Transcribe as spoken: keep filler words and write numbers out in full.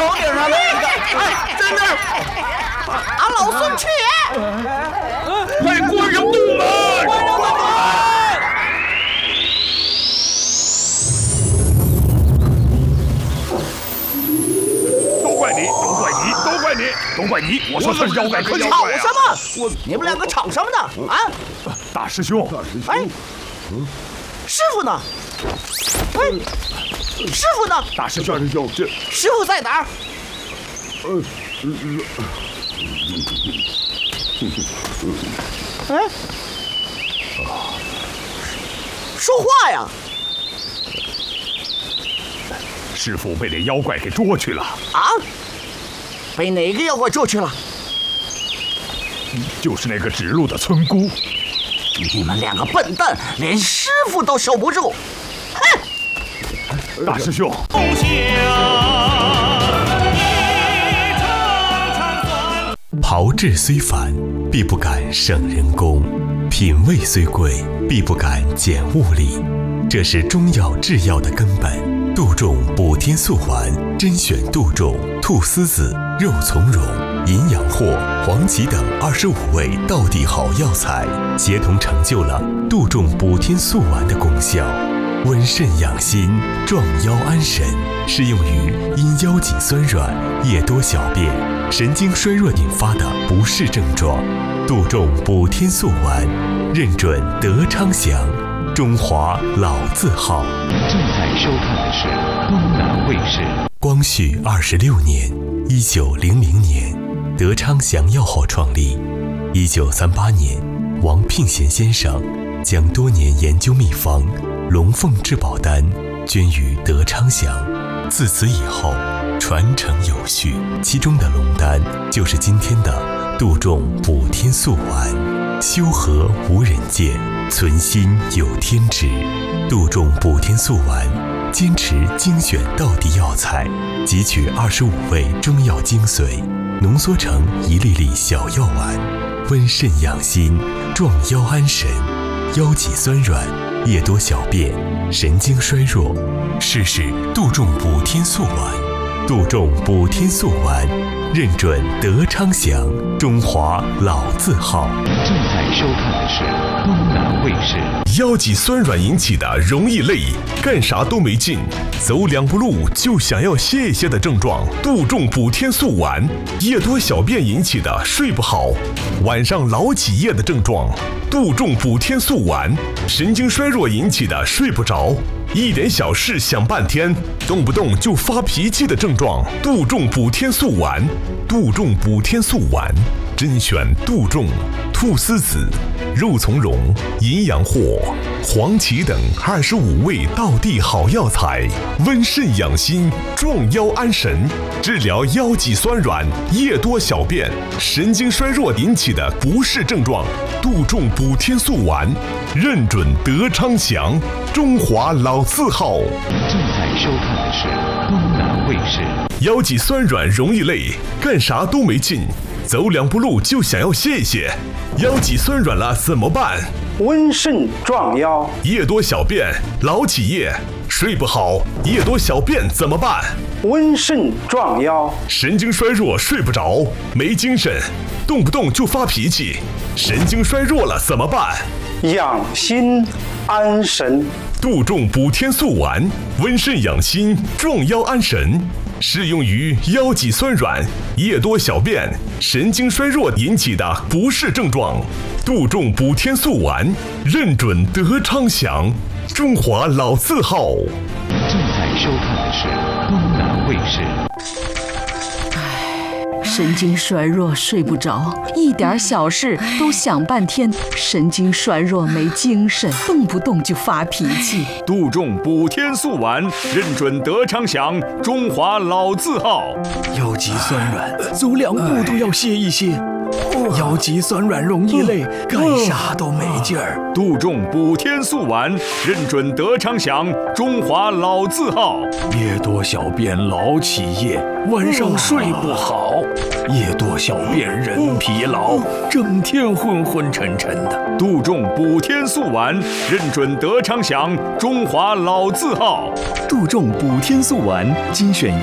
头顶上的一个，哎，在那儿。啊，老孙去也！ 快关上洞门！ 关上洞门！ 都怪你，都怪你，都怪你，都怪你！我说是妖怪跟妖吵怪啊！ 什么？我你们两个吵什么呢？啊！ 大师兄， 哎，师傅呢？哎，师傅呢？ 大师兄，师兄，这师傅在哪儿？ 呃， 哎，说话呀！ 师傅被那妖怪给捉去了啊！被哪个妖怪捉去了？ 就是那个指路的村姑。 你们两个笨蛋，连师傅都守不住！哼！ 大师兄， 炮制虽繁，必不敢胜人工；品味虽贵，必不敢减物力。这是中药制药的根本。杜仲补天素丸，甄选杜仲、菟丝子、肉苁蓉、银阳藿、黄芪等二十五味道地好药材，协同成就了杜仲补天素丸的功效。温肾养心，壮腰安神，适用于因腰脊酸软、夜多小便、神经衰弱引发的不适症状。杜仲补天素丸，认准德昌祥，中华老字号。 正在收看的是东南卫视。 光绪二十六年，一九零零年，德昌祥药号创立。一九三八年，王聘贤先生将多年研究秘方龙凤至宝丹捐于德昌祥。自此以后，传承有序，其中的龙丹就是今天的杜仲补天素丸。修和无人见，存心有天知。杜仲补天素丸坚持精选道地药材，汲取二十五味中药精髓，浓缩成一粒粒小药丸，温肾养心，壮腰安神，腰脊酸软、夜多小便、神经衰弱，试试杜仲补天素丸。杜仲补天素丸，认准德昌祥，中华老字号。 正在收看的是东南卫视。 腰脊酸软引起的容易累，干啥都没劲，走两步路就想要歇一歇的症状，杜仲补天素丸；夜多小便引起的睡不好，晚上老起夜的症状，杜仲补天素丸；神经衰弱引起的睡不着，一点小事想半天，动不动就发脾气的症状，杜仲补天素丸。杜仲补天素丸，甄选杜仲、菟丝子、肉苁蓉、银阳藿、黄芪等二十五味道地好药材，温肾养心，壮腰安神，治疗腰脊酸软、夜多小便、神经衰弱引起的不适症状。杜仲补天素丸，认准德昌祥，中华老字号。 正在收看的是东南卫视。 腰脊酸软容易累，干啥都没劲，走两步路就想要歇一歇。腰脊酸软了怎么办？ 温肾壮腰。 夜多小便，老起夜，睡不好，夜多小便怎么办？ 温肾壮腰。 神经衰弱，睡不着，没精神，动不动就发脾气，神经衰弱了怎么办？ 养心安神。 杜仲补天素丸，温肾养心，壮腰安神，适用于腰脊酸软、夜多小便、神经衰弱引起的不适症状。杜仲补天素丸，认准德昌祥，中华老字号。 正在收看的是东南卫视。 神经衰弱睡不着，一点小事都想半天，神经衰弱没精神，动不动就发脾气。 杜仲补天素丸，认准德昌祥，中华老字号。 腰脊酸软，走两步都要歇一歇。腰脊酸软容易累，干啥都没劲儿。 杜仲补天素丸，认准德昌祥，中华老字号。 夜多小便老起夜，晚上睡不好。夜多小便人疲劳，整天昏昏沉沉的。 杜仲补天素丸，认准德昌祥，中华老字号。 杜仲补天素丸，精选